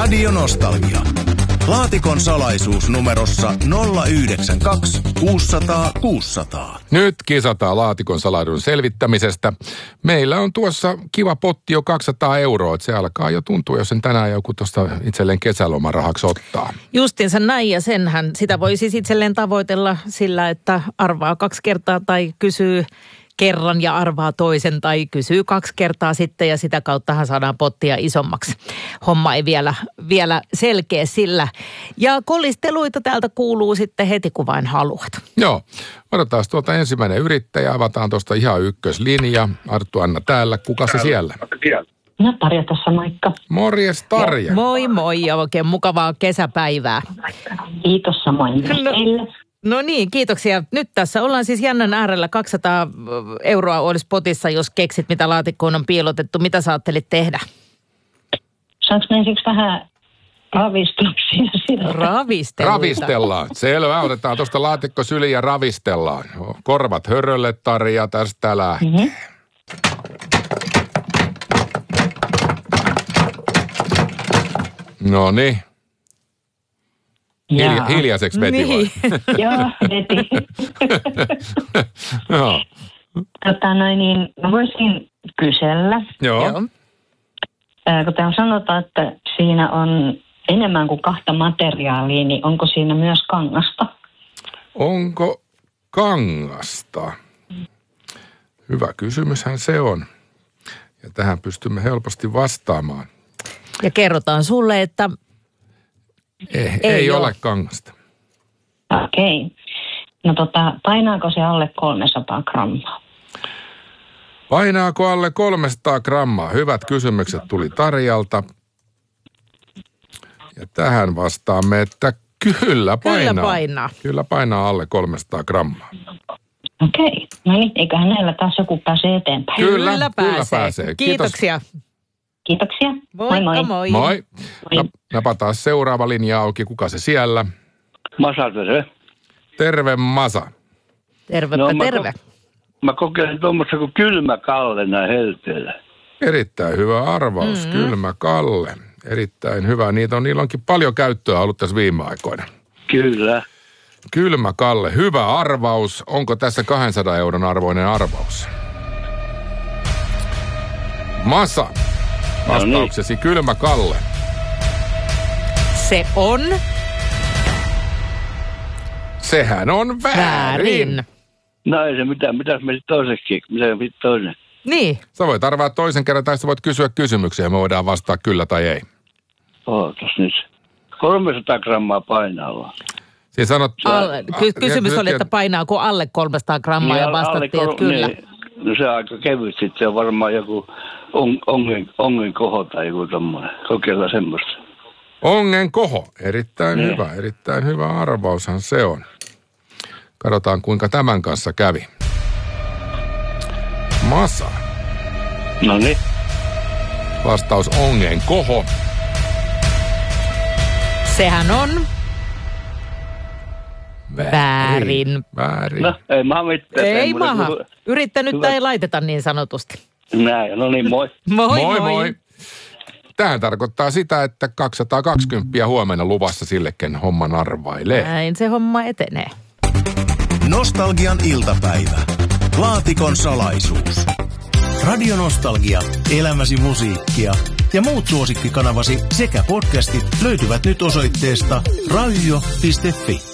Radio Nostalgia. Laatikon salaisuus numerossa 092 600 600. Nyt kisataan laatikon salaisuuden selvittämisestä. Meillä on tuossa kiva potti jo 200 €. Se alkaa jo tuntua, jos sen tänään joku tuosta itselleen kesälomarahaksi ottaa. Justinsa näin, ja sitä voi siis itselleen tavoitella sillä, että arvaa 2 kertaa tai kysyy kerran ja arvaa toisen tai kysyy 2 kertaa sitten, ja sitä kauttahan saadaan pottia isommaksi. Homma ei vielä selkeä sillä. Ja kolisteluita täältä kuuluu sitten heti, kun vain haluat. Joo, otetaan tuolta ensimmäinen yrittäjä, avataan tuosta ihan ykköslinja. Arttu Anna täällä, kuka se siellä? No Tarja tässä, moikka. Morjes Tarja. Moi moi ja oikein mukavaa kesäpäivää. Kiitos samoin teille. No niin, kiitoksia. Nyt tässä ollaan siis jännän äärellä. 200 € olisi potissa, jos keksit, mitä laatikkoon on piilotettu. Mitä sä ajattelit tehdä? Saanko me ensiksi vähän ravistuksia? Ravistellaan. Selvä. Otetaan tuosta laatikko syliin ja ravistellaan. Korvat hörölle, Tarja, tästä lähtee. Mm-hmm. No niin. Hiljaiseksi veti niin. Joo, veti. Joo. Mä voisin kysellä. Joo. Kun täällä sanotaan, että siinä on enemmän kuin 2 materiaalia, niin onko siinä myös kangasta? Onko kangasta? Hyvä kysymyshän se on. Ja tähän pystymme helposti vastaamaan. Ja kerrotaan sulle, että ei ole kangasta. Okei. No painaako se alle 300 grammaa? Painaako alle 300 grammaa? Hyvät kysymykset tuli Tarjalta. Ja tähän vastaamme, että kyllä painaa. Kyllä painaa alle 300 grammaa. Okei. No niin, eiköhän näillä taas joku pääsee eteenpäin. Kyllä pääsee. Kiitoksia. Kiitoksia. Moi. Moi. Napataan seuraava linja auki. Kuka se siellä? Masa, terve. Terve Masa. Terve. Mä kokeilen tuommoista kuin Kylmä Kalle näin Helteellä. Erittäin hyvä arvaus, Kylmä Kalle. Erittäin hyvä. Niillä onkin paljon käyttöä ollut tässä viime aikoina. Kyllä. Kylmä Kalle, hyvä arvaus. Onko tässä 200 € arvoinen arvaus? Masa, vastauksesi Kylmä Kalle. Se on... Sehän on väärin. No ei se mitään. Mitäs me sitten toiseksi? Mitä me sitten toinen? Niin. Sä voit arvaa toisen kerran tai sä voit kysyä kysymyksiä ja me voidaan vastaa kyllä tai ei. Ootas nyt. 300 grammaa painaa vaan. Siis sanot... Kysymys oli, että painaako alle 300 grammaa ja vastattiin, että kyllä. Niin, no se on aika kevyt sitten. Se on varmaan joku ongen koho tai joku tommoinen. Kokeillaan semmoista. Ongen koho. Erittäin hyvä arvaushan se on. Katsotaan, kuinka tämän kanssa kävi. Masa. No niin. Vastaus ongen koho. Sehän on... Väärin. No, ei maha mitään. Ei maha. Yrittänyt tai ei laiteta niin sanotusti. Näin, no niin, moi. Moi. Tähän tarkoittaa sitä, että 220 huomenna luvassa sille, ken homman arvailee. Näin se homma etenee. Nostalgian iltapäivä. Laatikon salaisuus. Radio Nostalgia, elämäsi musiikkia ja muut suosikkikanavasi sekä podcastit löytyvät nyt osoitteesta radio.fi.